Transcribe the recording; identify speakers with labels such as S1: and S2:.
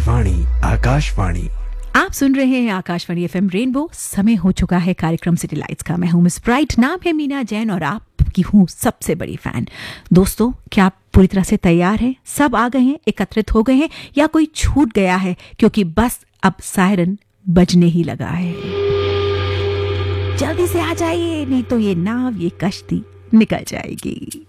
S1: आकाशवाणी आकाशवाणी।
S2: आप सुन रहे हैं आकाशवाणी एफएम रेनबो। समय हो चुका है कार्यक्रम सिटी लाइट्स का। मैं हूं मिस ब्राइट, नाम है मीना जैन और आपकी हूं सबसे बड़ी फैन। दोस्तों, क्या आप पूरी तरह से तैयार हैं? सब आ गए हैं, एकत्रित हो गए हैं, या कोई छूट गया है? क्योंकि बस अब सायरन बजने ही लगा है। जल्दी से आ जाइए, नहीं तो ये नाव, ये कश्ती निकल जाएगी।